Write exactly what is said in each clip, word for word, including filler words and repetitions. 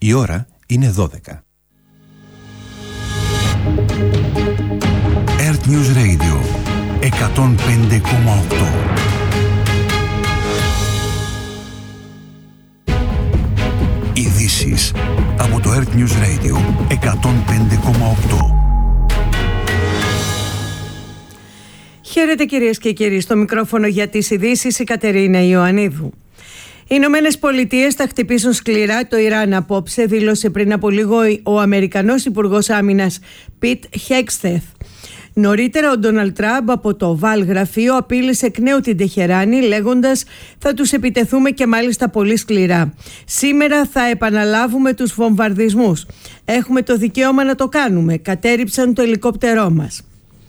Η ώρα είναι δώδεκα. Earth News Radio εκατόν πέντε κόμμα οκτώ. Ειδήσεις από το Earth News Radio εκατόν πέντε κόμμα οκτώ. Χαίρετε κυρίες και κύριοι, στο μικρόφωνο για τις ειδήσεις η Κατερίνα Ιωαννίδου. Οι Ηνωμένες Πολιτείες θα χτυπήσουν σκληρά το Ιράν απόψε, δήλωσε πριν από λίγο ο Αμερικανός Υπουργός Άμυνας Πιτ Χέγκστεθ. Νωρίτερα ο Ντόναλντ Τραμπ από το Βάλ γραφείο απείλησε εκ νέου την Τεχεράνη λέγοντας «Θα τους επιτεθούμε και μάλιστα πολύ σκληρά. Σήμερα θα επαναλάβουμε τους βομβαρδισμούς. Έχουμε το δικαίωμα να το κάνουμε. Κατέρριψαν το ελικόπτερό μας».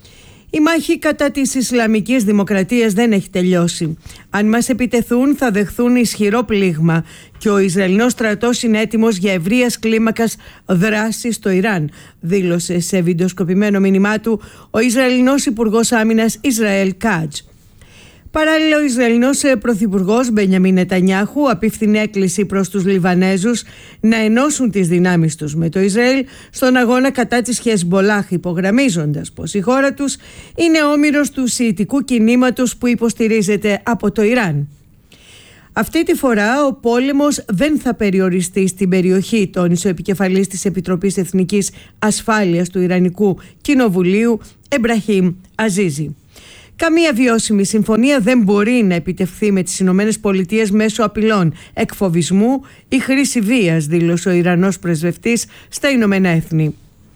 Η μάχη κατά της Ισλαμικής Δημοκρατίας δεν έχει τελειώσει. Αν μας επιτεθούν θα δεχθούν ισχυρό πλήγμα και ο Ισραηλινός στρατός είναι έτοιμος για ευρείας κλίμακας δράση στο Ιράν, δήλωσε σε βιντεοσκοπημένο μήνυμά του ο Ισραηλινός Υπουργός Άμυνας Ισραήλ Κάτζ. Παράλληλα, ο Ισραηλινός Πρωθυπουργός Μπενιαμίν Νετανιάχου απίφθινε έκκληση προς τους Λιβανέζους να ενώσουν τις δυνάμεις τους με το Ισραήλ στον αγώνα κατά της Χεσμπολάχ, υπογραμμίζοντας πως η χώρα τους είναι όμηρος του σιητικού κινήματος που υποστηρίζεται από το Ιράν. Αυτή τη φορά ο πόλεμος δεν θα περιοριστεί στην περιοχή, τόνισε ο επικεφαλής της Επιτροπής Εθνικής Ασφάλειας του Ιρανικού Κοινοβουλίου, Εμπραχήμ Αζίζη. Καμία βιώσιμη συμφωνία δεν μπορεί να επιτευχθεί με τις Ηνωμένες Πολιτείες μέσω απειλών, εκφοβισμού ή χρήση βίας, δήλωσε ο Ιρανός πρεσβευτής στα Ηνωμένα Έθνη.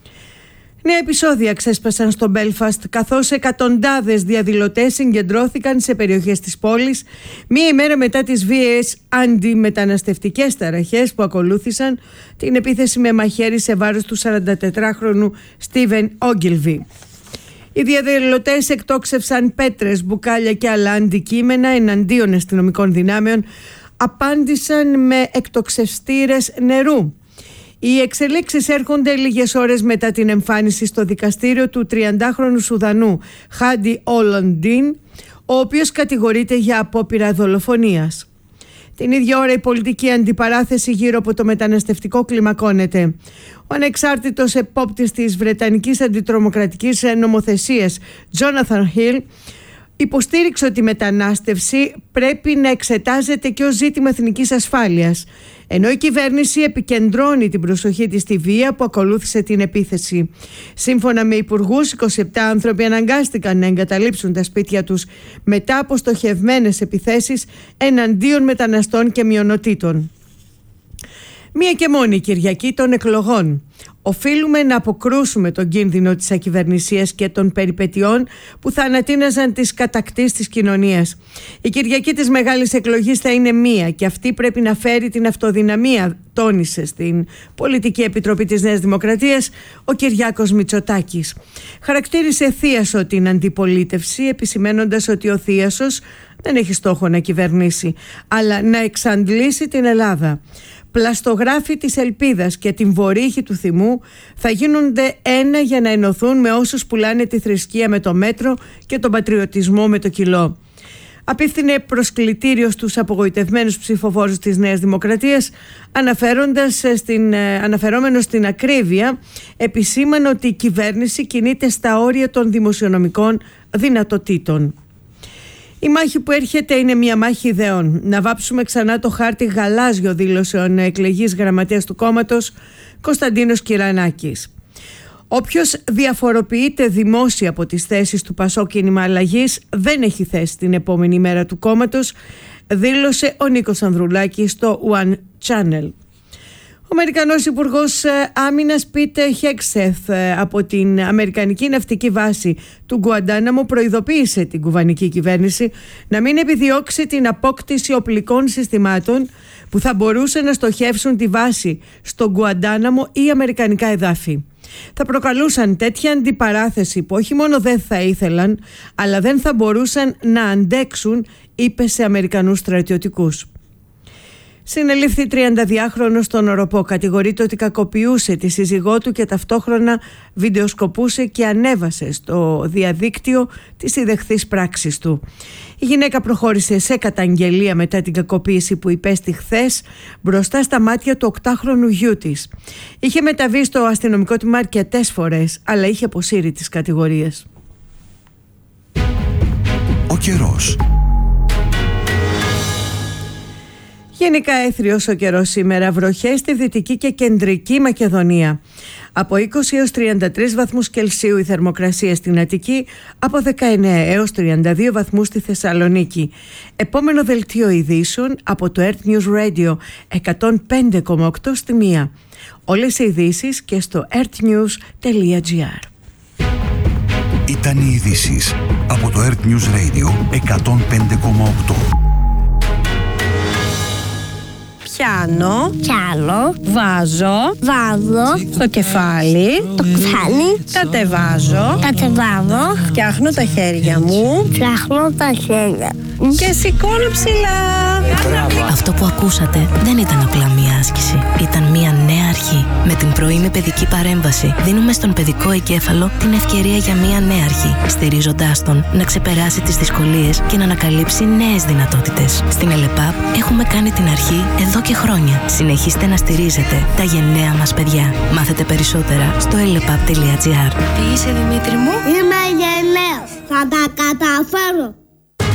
Νέα επεισόδια ξέσπασαν στο Μπέλφαστ, καθώς εκατοντάδες διαδηλωτές συγκεντρώθηκαν σε περιοχές της πόλης μία ημέρα μετά τις βίαιες αντιμεταναστευτικές ταραχές που ακολούθησαν την επίθεση με μαχαίρι σε βάρος του σαραντατετράχρονου Στίβεν Όγκιλβι. Οι διαδηλωτές εκτόξευσαν πέτρες, μπουκάλια και άλλα αντικείμενα εναντίον αστυνομικών δυνάμεων, απάντησαν με εκτοξευστήρες νερού. Οι εξελίξεις έρχονται λίγες ώρες μετά την εμφάνιση στο δικαστήριο του τριαντάχρονου Σουδανού Χάντι Ολοντίν, ο οποίος κατηγορείται για απόπειρα δολοφονίας. Την ίδια ώρα η πολιτική αντιπαράθεση γύρω από το μεταναστευτικό κλιμακώνεται. Ο ανεξάρτητος επόπτης της Βρετανικής Αντιτρομοκρατικής Νομοθεσίας, Τζόναθαν Χιλ, υποστήριξε ότι η μετανάστευση πρέπει να εξετάζεται και ως ζήτημα εθνικής ασφάλειας, ενώ η κυβέρνηση επικεντρώνει την προσοχή της στη βία που ακολούθησε την επίθεση. Σύμφωνα με υπουργούς, είκοσι επτά άνθρωποι αναγκάστηκαν να εγκαταλείψουν τα σπίτια τους μετά από στοχευμένες επιθέσεις εναντίον μεταναστών και μειονοτήτων. Μία και μόνη Κυριακή των εκλογών. Οφείλουμε να αποκρούσουμε τον κίνδυνο της ακυβερνησίας και των περιπετειών που θα ανατείναζαν τις κατακτήσεις της κοινωνίας. Η Κυριακή της Μεγάλης Εκλογής θα είναι μία και αυτή πρέπει να φέρει την αυτοδυναμία, τόνισε στην Πολιτική Επιτροπή της Νέας Δημοκρατίας ο Κυριάκος Μητσοτάκης. Χαρακτήρισε θίασο την αντιπολίτευση, επισημένοντας ότι ο θίασος δεν έχει στόχο να κυβερνήσει, αλλά να εξαντλήσει την Ελλάδα. Πλαστογράφοι της ελπίδας και την βορύχη του θυμού θα γίνονται ένα για να ενωθούν με όσους πουλάνε τη θρησκεία με το μέτρο και τον πατριωτισμό με το κιλό. Απίφθινε προσκλητήριο στους απογοητευμένους ψηφοφόρους της Νέας Δημοκρατίας, αναφέροντας στην, αναφερόμενος στην ακρίβεια, επισήμανε ότι η κυβέρνηση κινείται στα όρια των δημοσιονομικών δυνατοτήτων. Η μάχη που έρχεται είναι μια μάχη ιδεών. Να βάψουμε ξανά το χάρτη γαλάζιο, δήλωσε ο εκλεγής γραμματέας του κόμματος Κωνσταντίνος Κυρανάκης. Όποιος διαφοροποιείται δημόσια από τις θέσεις του Πασόκ Κίνημα Αλλαγής δεν έχει θέση την επόμενη μέρα του κόμματος, δήλωσε ο Νίκος Ανδρουλάκης στο One Channel. Ο Αμερικανός Υπουργός Άμυνας Πιτ Χέγκστεθ από την Αμερικανική ναυτική βάση του Γκουαντάναμο προειδοποίησε την κουβανική κυβέρνηση να μην επιδιώξει την απόκτηση οπλικών συστημάτων που θα μπορούσαν να στοχεύσουν τη βάση στο Γκουαντάναμο ή αμερικανικά εδάφη. Θα προκαλούσαν τέτοια αντιπαράθεση που όχι μόνο δεν θα ήθελαν, αλλά δεν θα μπορούσαν να αντέξουν, είπε σε Αμερικανούς στρατιωτικούς. Συνελήφθη τριανταδυάχρονος στον Οροπό. Κατηγορείται ότι κακοποιούσε τη σύζυγό του και ταυτόχρονα βιντεοσκοπούσε και ανέβασε στο διαδίκτυο τις ιδεχθείς πράξεις του. Η γυναίκα προχώρησε σε καταγγελία μετά την κακοποίηση που υπέστη χθες μπροστά στα μάτια του οκτάχρονου γιού της. Είχε μεταβεί στο αστυνομικό τμήμα αρκετές φορές, αλλά είχε αποσύρει τις κατηγορίες. Ο καιρός. Γενικά έθριος ο καιρός σήμερα, βροχές στη Δυτική και Κεντρική Μακεδονία. Από είκοσι έως τριάντα τρεις βαθμούς Κελσίου η θερμοκρασία στην Αττική, από δεκαεννέα έως τριάντα δύο βαθμούς στη Θεσσαλονίκη. Επόμενο δελτίο ειδήσεων από το Earth News Radio εκατόν πέντε κόμμα οκτώ στη μία. Όλες οι ειδήσεις και στο earthnews τελεία gr. Ήταν οι ειδήσεις από το Earth News Radio εκατόν πέντε κόμμα οκτώ. Πιάνω, Πιάνω, βάζω, βάζω, στο κεφάλι, το κεφάλι, κατεβάζω, κατεβάζω, φτιάχνω τα χέρια μου φτιάχνω τα χέρια και σηκώνω ψηλά. Αυτό που ακούσατε δεν ήταν απλά μία άσκηση. Ήταν μία νέα αρχή. Με την πρωινή παιδική παρέμβαση δίνουμε στον παιδικό εγκέφαλο την ευκαιρία για μία νέα αρχή, στηρίζοντάς τον να ξεπεράσει τις δυσκολίες και να ανακαλύψει νέες δυνατότητες. Στην ΕΛΕΠΑΠ έχουμε κάνει την αρχή εδώ και χρόνια. Συνεχίστε να στηρίζετε τα γενναία μας παιδιά. Μάθετε περισσότερα στο ελεπαπ τελεία gr. Τι είσαι, Δημήτρη μου? Είμαι γενναίος, θα τα καταφέρω.